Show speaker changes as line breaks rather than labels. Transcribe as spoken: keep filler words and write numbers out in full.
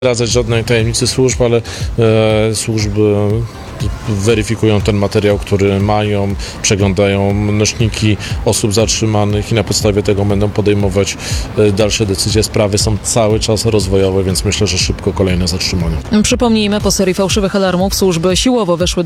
zdradzać żadnej tajemnicy służb, ale e, służby weryfikują ten materiał, który mają, przeglądają nośniki osób zatrzymanych i na podstawie tego będą podejmować e, dalsze decyzje. Sprawy są cały czas rozwojowe, więc myślę, że szybko kolejne zatrzymania.
Przypomnijmy, po serii fałszywych alarmów służby siłowo weszły